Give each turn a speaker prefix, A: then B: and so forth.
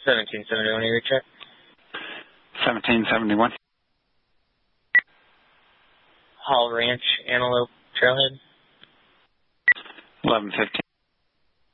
A: 1771, you recheck?
B: 1771.
A: Hall Ranch, Antelope Trailhead.
B: 1115.